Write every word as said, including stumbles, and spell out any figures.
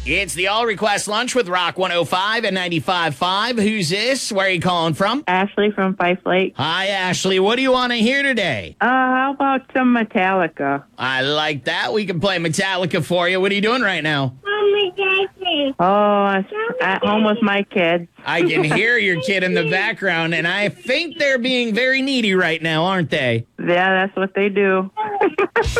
It's the All Request Lunch with Rock one oh five and ninety-five point five. Who's this? Where are you calling from? Ashley from Fife Lake. Hi, Ashley. What do you want to hear today? Uh, how about some Metallica? I like that. We can play Metallica for you. What are you doing right now? Oh, I'm at home with my kids. I can hear your kid in the background, and I think they're being very needy right now, aren't they? Yeah, that's what they do.